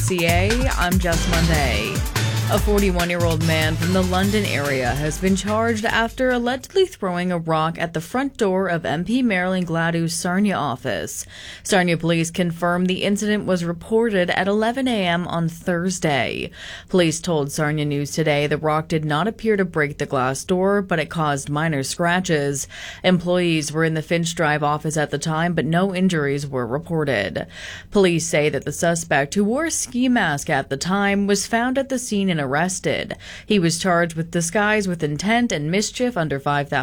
WCCA, I'm Jess Monday. A 41-year-old man from the London area has been charged after allegedly throwing a rock at the front door of MP Marilyn Gladu's Sarnia office. Sarnia police confirmed the incident was reported at 11 a.m. on Thursday. Police told Sarnia News Today the rock did not appear to break the glass door, but it caused minor scratches. Employees were in the Finch Drive office at the time, but no injuries were reported. Police say that the suspect, who wore a ski mask at the time, was found at the scene and arrested. He was charged with disguise with intent and mischief under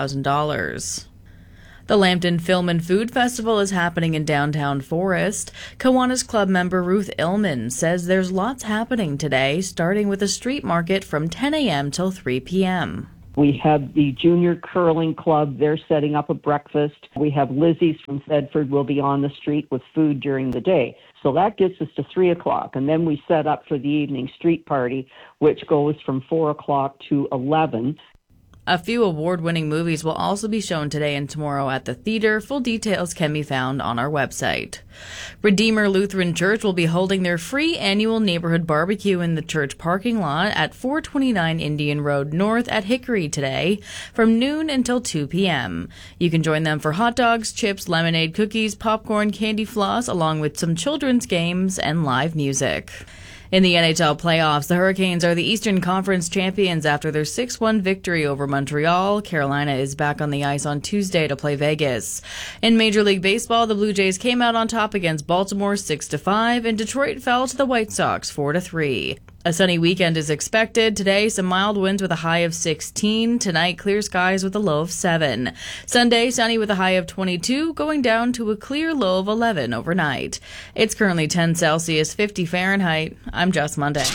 $5,000. The Lambton Film and Food Festival is happening in downtown Forest. Kiwanis Club member Ruth Illman says there's lots happening today, starting with a street market from 10 a.m. till 3 p.m. We have the Junior Curling Club. They're setting up a breakfast. We have Lizzie's from Thedford will be on the street with food during the day. So that gets us to 3 o'clock. And then we set up for the evening street party, which goes from 4 o'clock to 11. A few award-winning movies will also be shown today and tomorrow at the theater. Full details can be found on our website. Redeemer Lutheran Church will be holding their free annual neighborhood barbecue in the church parking lot at 429 Indian Road North at Hickory today from noon until 2 p.m. You can join them for hot dogs, chips, lemonade, cookies, popcorn, candy floss, along with some children's games and live music. In the NHL playoffs, the Hurricanes are the Eastern Conference champions after their 6-1 victory over Montreal. Carolina is back on the ice on Tuesday to play Vegas. In Major League Baseball, the Blue Jays came out on top against Baltimore 6-5, and Detroit fell to the White Sox 4-3. A sunny weekend is expected. Today, some mild winds with a high of 16. Tonight, clear skies with a low of 7. Sunday, sunny with a high of 22, going down to a clear low of 11 overnight. It's currently 10 Celsius, 50 Fahrenheit. I'm Jess Monday.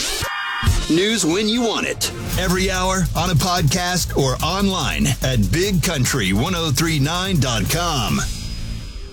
News when you want it. Every hour on a podcast or online at bigcountry1039.com.